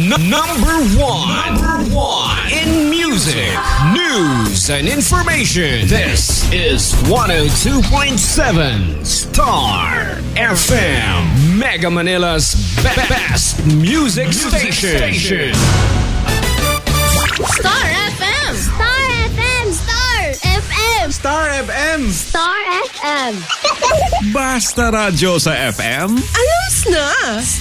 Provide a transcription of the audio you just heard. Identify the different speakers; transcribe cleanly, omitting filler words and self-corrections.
Speaker 1: Number one in music, news, and information. This is 102.7 Star FM, Mega Manila's best music station.
Speaker 2: Star FM! Star FM! Star FM!
Speaker 3: Star FM!
Speaker 2: Star FM!
Speaker 4: Basta radyo sa FM.
Speaker 2: Alam na!